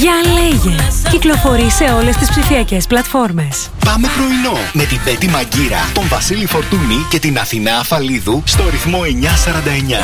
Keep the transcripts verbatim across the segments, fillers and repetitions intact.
Για λέγε. Κυκλοφορεί σε όλες τις ψηφιακές πλατφόρμες. Πάμε πρωινό με την Πέτη Μαγκύρα, τον Βασίλη Φορτούνη και την Αθηνά Αφαλίδου στο ρυθμό εννιακόσια σαράντα εννιά.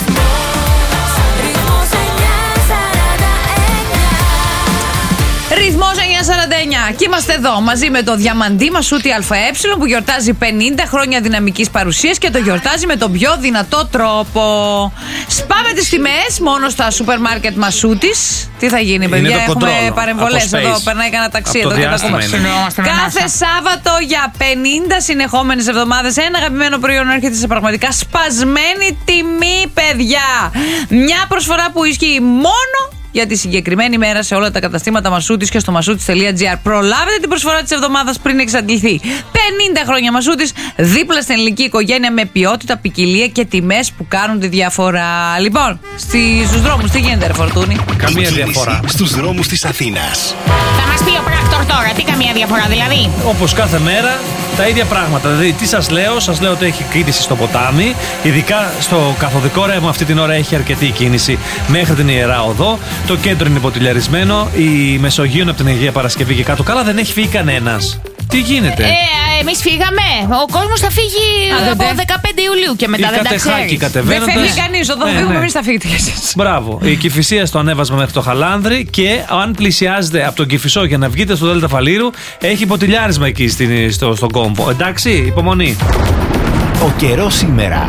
Ρυθμός εννιακόσια σαράντα εννιά. Και είμαστε εδώ μαζί με το διαμαντή Μασούτη ΑΕ που γιορτάζει πενήντα χρόνια δυναμικής παρουσίας και το γιορτάζει με τον πιο δυνατό τρόπο. Σπάμε τις τιμές μόνο στα σούπερ μάρκετ Μασούτης. Τι θα γίνει, παιδιά, έχουμε παρεμβολές εδώ. Περνάει κανένα ταξί εδώ και τα ακούμε. Κάθε Σάββατο για πενήντα συνεχόμενες εβδομάδες ένα αγαπημένο προϊόν έρχεται σε πραγματικά σπασμένη τιμή, παιδιά. Μια προσφορά που ισχύει μόνο για τη συγκεκριμένη μέρα σε όλα τα καταστήματα Μασούτης και στο μασούτης τελεία τζι άρ. Προλάβετε την προσφορά της εβδομάδας πριν εξαντληθεί. πενήντα χρόνια Μασούτης, δίπλα στην ελληνική οικογένεια με ποιότητα, ποικιλία και τιμές που κάνουν τη διαφορά. Λοιπόν, στους δρόμους τι γίνεται, ρε Φορτούνη? Καμία διαφορά. Στους δρόμους της Αθήνας. Θα μας πει ο πράκτορ τώρα, τι καμία διαφορά δηλαδή? Όπως κάθε μέρα, τα ίδια πράγματα. Δηλαδή, τι σας λέω, σας λέω ότι έχει κίνηση στο ποτάμι. Ειδικά στο καθοδικό ρεύμα αυτή την ώρα έχει αρκετή κίνηση μέχρι την Ιερά Οδό. Το κέντρο είναι υποτηλιαρισμένο. Η Μεσογείων από την Αγία Παρασκευή και κάτω. Καλά, δεν έχει φύγει κανένας. Τι γίνεται? Ε, εμείς φύγαμε. Ο κόσμος θα φύγει Α, από δεκαπέντε Ιουλίου και μετά, η δεν τα Κατεχάκη ξέρεις. Δεν φεύγει κανείς, όταν Ναι, φύγουμε ναι. εμείς θα φύγετε κι εσείς. Μπράβο. Η Κηφισία στο ανέβασμα μέχρι το Χαλάνδρη και αν πλησιάζετε από τον Κηφισό για να βγείτε στο Δέλτα Φαλήρου, έχει υποτηλιάρισμα εκεί στην, στο, στον κόμπο. Εντάξει, υπομονή. Ο καιρός σήμερα.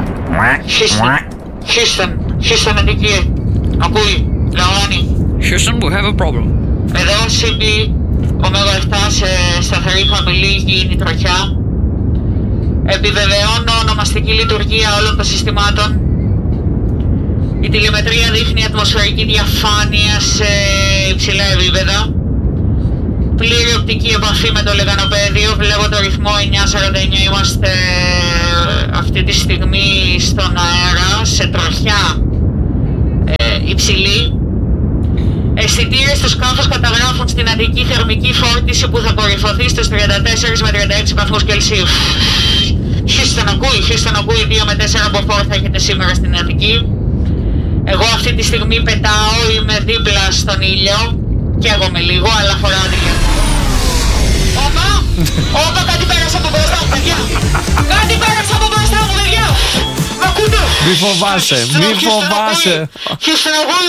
Houston, Houston εκεί. Ακούει, λαμβάνει. Houston, we have a problem. Εδώ Σίδνεϊ, ωμέγα επτά σε σταθερή χαμηλή υγιεινή τροχιά. Επιβεβαιώνω ονομαστική λειτουργία όλων των συστημάτων. Η τηλεμετρία δείχνει ατμοσφαιρική διαφάνεια σε υψηλά επίπεδα. Πλήρη οπτική επαφή με το λεγανοπέδιο. Βλέπω το ρυθμό εννιακόσια σαράντα εννιά. Είμαστε αυτή τη στιγμή στον αέρα σε τροχιά ε, υψηλή. Αισθητήρες στο σκάφος καταγράφουν στην Αττική θερμική φόρτιση που θα κορυφωθεί στους τριάντα τέσσερα με τριάντα έξι βαθμούς Κελσίου. Houston ακούει, Houston ακούει, δύο με τέσσερα από φόρ θα έχετε σήμερα στην Αττική. Εγώ αυτή τη στιγμή πετάω, είμαι δίπλα στον ήλιο. Καίγομαι λίγο, αλλά φοράω τη γεύση. Όπα! Όπα, κάτι πέρασε από μπροστά μου, παιδιά! Κάτι πέρασε από μπροστά μου, παιδιά! Μ' ακούτε? Μη φοβάσαι, μη φοβάσαι. Houston ακούει,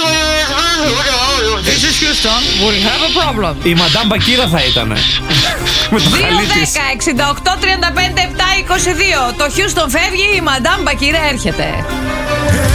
This is Houston, we have a problem. Η Μαντάμ Μπακύρα θα ήτανε. Με το δύο χαλί της. δέκα εξήντα οκτώ τριάντα πέντε επτά είκοσι δύο. Το Houston φεύγει, η Μαντάμ Μπακύρα έρχεται.